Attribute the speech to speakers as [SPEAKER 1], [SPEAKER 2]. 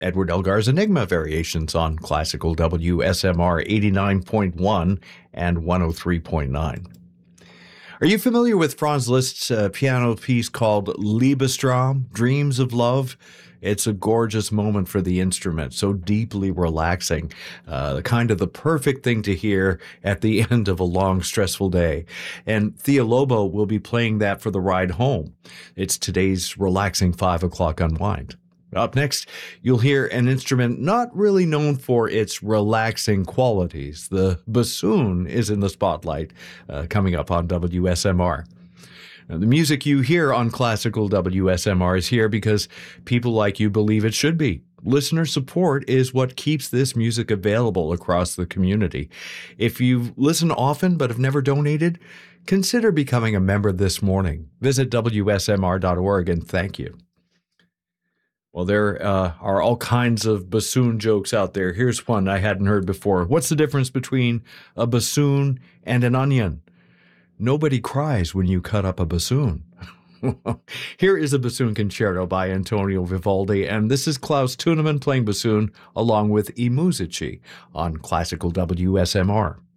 [SPEAKER 1] Edward Elgar's Enigma variations on classical WSMR 89.1 and 103.9. Are you familiar with Franz Liszt's piano piece called Liebestraum, Dreams of Love? It's a gorgeous moment for the instrument, so deeply relaxing, the perfect thing to hear at the end of a long, stressful day. And Thea Lobo will be playing that for the ride home. It's today's relaxing 5 o'clock unwind. Up next, you'll hear an instrument not really known for its relaxing qualities. The bassoon is in the spotlight, coming up on WSMR. Now, the music you hear on classical WSMR is here because people like you believe it should be. Listener support is what keeps this music available across the community. If you listen often but have never donated, consider becoming a member this morning. Visit WSMR.org and thank you. Well, there are all kinds of bassoon jokes out there. Here's one I hadn't heard before. What's the difference between a bassoon and an onion? Nobody cries when you cut up a bassoon. Here is a bassoon concerto by Antonio Vivaldi, and this is Klaus Tunemann playing bassoon along with I Musici on classical WSMR.